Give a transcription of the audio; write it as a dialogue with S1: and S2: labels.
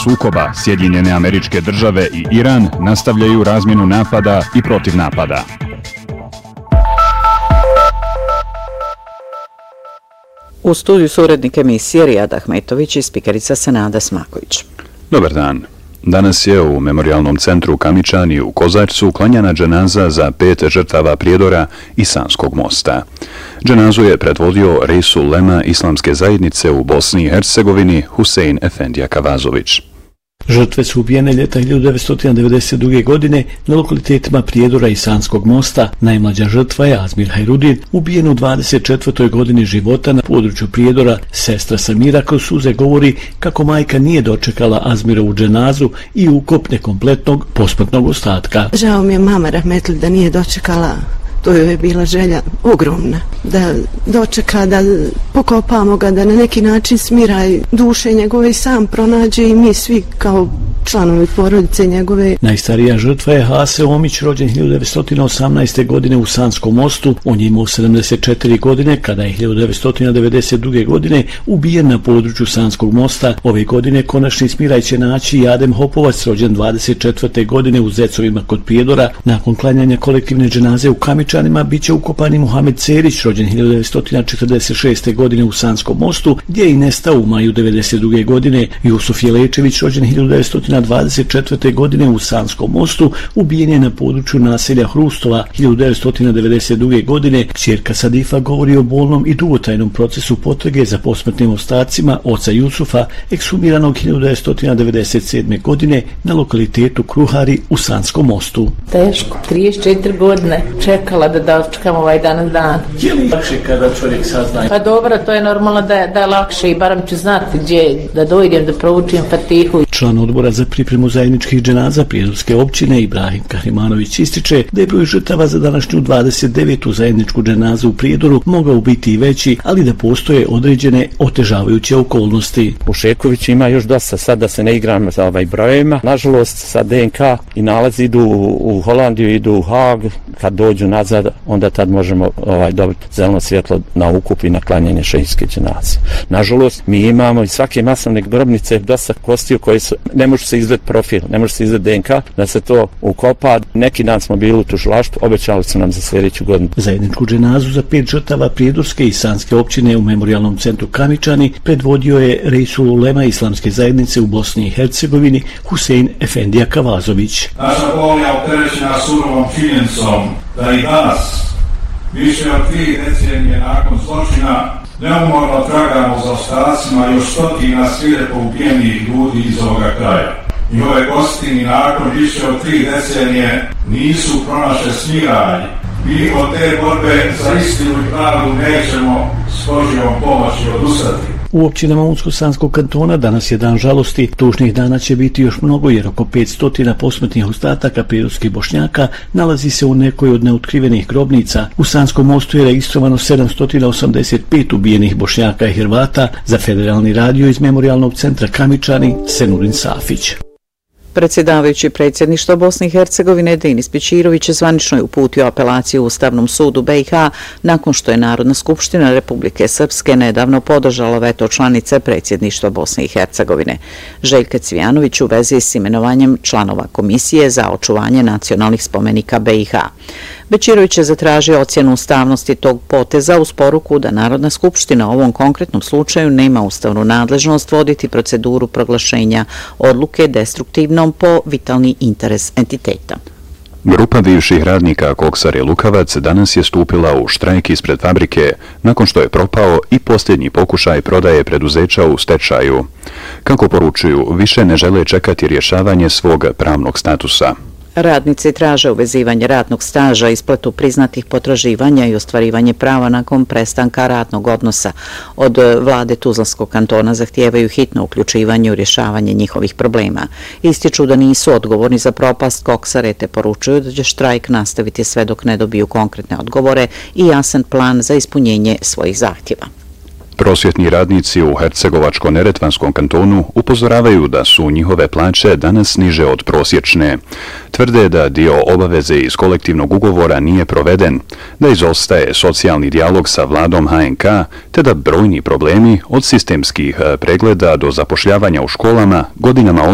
S1: sukoba Sjedinjene Američke Države i Iran nastavljaju razmjenu napada i protivnapada.
S2: U studiju su urednik emisije Rijad Ahmetović i spikerica Senada Smaković.
S1: Dobar dan. Danas je u Memorijalnom centru Kamičani u Kozačcu klanjana dženaza za 5 žrtava prijedora i Sanskog mosta. Dženazu je predvodio Reisul Ulema Islamske zajednice u Bosni i Hercegovini Husein Efendija Kavazović.
S3: Žrtve su ubijene ljeta 1992. godine na lokalitetima Prijedora i Sanskog mosta. Najmlađa žrtva je Azmir Hajrudin, ubijen u 24. godini života na području Prijedora. Sestra Samira kroz suze govori kako majka nije dočekala Azmirovu dženazu i ukop nekompletnog posmrtnog ostatka.
S4: Žao mi je mama rahmetli da nije dočekala. To je bila želja ogromna, da dočeka, da pokopamo ga, da na neki način smiraj duše njegove i sam pronađe i mi svi kao članovi porodice njegove.
S3: Najstarija žrtva je Hase Omić, rođen 1918. godine u Sanskom mostu. On je imao 74 godine kada je 1992. godine ubijen na području Sanskog mosta. Ove godine konačni smiraj će naći i Adem Hopovac, rođen 24. godine u Zecovima kod Prijedora. Nakon klanjanja kolektivne dženaze u Kamičanima bit će ukopani Muhamed Cerić, rođen 1946. godine u Sanskom mostu, gdje je i nestao u maju 1992. godine. Jusuf Jelečević, rođen 1924. godine u Sanskom mostu, ubijen je na području naselja Hrustova 1992. godine. Kćerka Sadifa govori o bolnom i dugotrajnom procesu potrage za posmrtnim ostacima oca Jusufa, ekshumiranog 1997. godine na lokalitetu Kruhari u Sanskom mostu.
S5: Teško, 34 godine čekala da dočekam ovaj danas dan.
S3: Je li lakše kada čovjek sazna?
S5: Pa dobro, to je normalno da je lakše i barem ću znati gdje da dojdem da proučim Fatihu.
S3: Član odbora za pripremu zajedničkih dženaza Prijedorske općine Ibrahim Kahrimanović ističe da je broj žrtava za današnju 29. zajedničku dženazu u Prijedoru mogao biti i veći, ali da postoje određene otežavajuće okolnosti.
S6: U Šekoviću ima još dosta, sad da se ne igram za brojevima. Nažalost, sa DNK i nalazi idu u Holandiju, idu u Haag. Kad dođu nazad, onda tad možemo dobiti zeleno svjetlo na ukup i na klanjanje šehidske dženaze. Nažalost, mi imamo i svake masovne grobnice dosta kostiju koje ne može se izvesti profil, ne može se izvesti DNK, da se to ukopa. Neki dan smo bili u tužilaštvu, obećali su nam za sljedeću godinu.
S3: Zajedničku dženazu za 5 žrtava Prijedorske i Sanske općine u Memorijalnom centru Kamičani predvodio je Reisul Ulema Islamske zajednice u Bosni i Hercegovini Husein Efendija Kavazović.
S7: Naša bol je opterećena surovom činjenicom da i danas, više od 2 decenije nakon zločina, neumorno tragamo za ostacima još stotina svirepo ubijenih ljudi iz ovoga kraja. I ove gostini nakon više od 3 decenije nisu pronašle smiraj. Mi od te borbe za istinu i pravdu nećemo s Božjom pomoći odustati.
S3: U općinama Unsko-Sanskog kantona danas je dan žalosti. Tužnih dana će biti još mnogo jer oko 500 posmrtnih ostataka prijedorskih Bošnjaka nalazi se u nekoj od neotkrivenih grobnica. U Sanskom mostu je registrovano 785 ubijenih Bošnjaka i Hrvata. Za Federalni radio iz Memorijalnog centra Kamičani, Senurin Safić.
S2: Predsjedavajući predsjedništva Bosne i Hercegovine Denis Bećirović je zvanično uputio apelaciju Ustavnom sudu BiH nakon što je Narodna skupština Republike Srpske nedavno podržala veto članice predsjedništva Bosne i Hercegovine Željka Cvijanović u vezi s imenovanjem članova Komisije za očuvanje nacionalnih spomenika BiH. Bećirović je zatražio ocjenu ustavnosti tog poteza uz poruku da Narodna skupština u ovom konkretnom slučaju nema ustavnu nadležnost voditi proceduru proglašenja odluke destruktivnom po vitalni interes entiteta.
S1: Grupa bivših radnika Koksare Lukavac danas je stupila u štrajk ispred fabrike nakon što je propao i posljednji pokušaj prodaje preduzeća u stečaju. Kako poručuju, više ne žele čekati rješavanje svog pravnog statusa.
S2: Radnici traže uvezivanje radnog staža, isplatu priznatih potraživanja i ostvarivanje prava nakon prestanka radnog odnosa. Od vlade Tuzlanskog kantona zahtijevaju hitno uključivanje u rješavanje njihovih problema. Ističu da nisu odgovorni za propast Koksare te poručuju da će štrajk nastaviti sve dok ne dobiju konkretne odgovore i jasan plan za ispunjenje svojih zahtjeva.
S1: Prosvjetni radnici u Hercegovačko-Neretvanskom kantonu upozoravaju da su njihove plaće danas niže od prosječne. Tvrde da dio obaveze iz kolektivnog ugovora nije proveden, da izostaje socijalni dijalog sa vladom HNK, te da brojni problemi od sistemskih pregleda do zapošljavanja u školama godinama